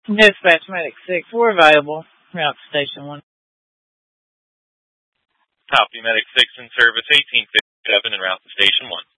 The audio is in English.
Dispatch Medic 6, we're available. Route to Station 1. Copy, Medic 6 in service, 1857 en route to Station 1.